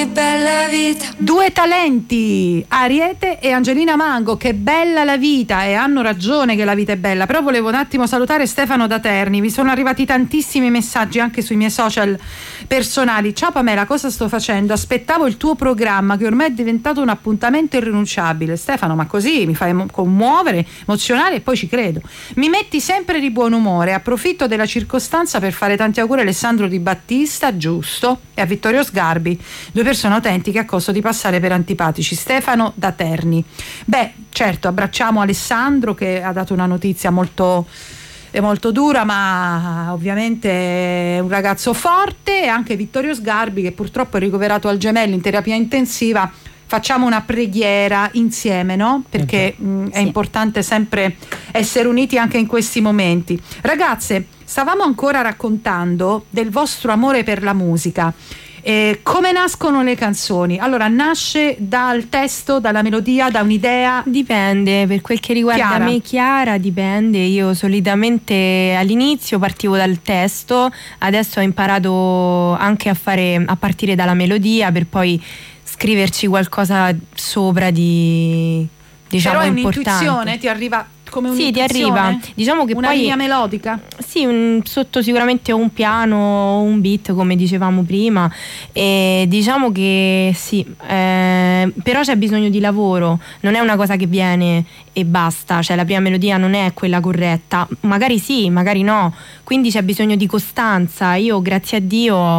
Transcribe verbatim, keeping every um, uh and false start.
che bella vita. Due talenti, Ariete e Angelina Mango, che bella la vita, e hanno ragione che la vita è bella. Però volevo un attimo salutare Stefano da Terni, mi sono arrivati tantissimi messaggi anche sui miei social personali. Ciao Pamela, cosa sto facendo? Aspettavo il tuo programma che ormai è diventato un appuntamento irrinunciabile. Stefano, ma così mi fai emo- commuovere, emozionare, e poi ci credo. Mi metti sempre di buon umore, approfitto della circostanza per fare tanti auguri a Alessandro Di Battista, giusto, e a Vittorio Sgarbi, due persone autentiche a costo di passare per antipatici. Stefano da Terni. Beh, certo, abbracciamo Alessandro che ha dato una notizia molto è molto dura, ma ovviamente è un ragazzo forte, e anche Vittorio Sgarbi che purtroppo è ricoverato al Gemelli in terapia intensiva. Facciamo una preghiera insieme, no? Perché okay. mh, è sì. importante sempre essere uniti anche in questi momenti. Ragazze, stavamo ancora raccontando del vostro amore per la musica. Eh, come nascono le canzoni? Allora, nasce dal testo, dalla melodia, da un'idea? Dipende, per quel che riguarda Chiara. me, Chiara, dipende. Io solitamente all'inizio partivo dal testo, adesso ho imparato anche a fare a partire dalla melodia per poi scriverci qualcosa sopra di, diciamo, Però è importante. un'intuizione, ti arriva come Sì, ti un'intuizione? arriva. Diciamo che una poi linea melodica? Sì, un, sotto sicuramente un piano, un beat, come dicevamo prima, e diciamo che sì, eh, però c'è bisogno di lavoro, non è una cosa che viene e basta, cioè la prima melodia non è quella corretta, magari sì, magari no, quindi c'è bisogno di costanza. Io, grazie a Dio,